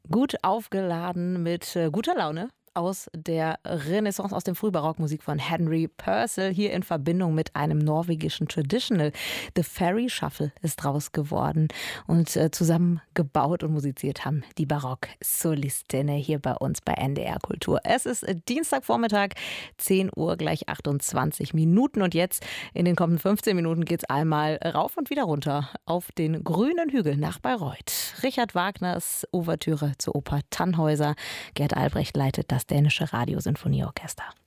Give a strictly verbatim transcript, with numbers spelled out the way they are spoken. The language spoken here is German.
Gut aufgeladen mit äh, guter Laune aus der Renaissance, aus dem Frühbarock, Musik von Henry Purcell, hier in Verbindung mit einem norwegischen Traditional. The Fairy Shuffle ist draus geworden und äh, zusammengebaut und musiziert haben die Barock-Solistinnen hier bei uns bei N D R Kultur. Es ist äh, Dienstagvormittag, zehn Uhr, gleich achtundzwanzig Minuten und jetzt in den kommenden fünfzehn Minuten geht es einmal rauf und wieder runter auf den grünen Hügel nach Bayreuth. Richard Wagners Ouvertüre zur Oper Tannhäuser. Gerd Albrecht leitet das dänische Radiosinfonieorchester.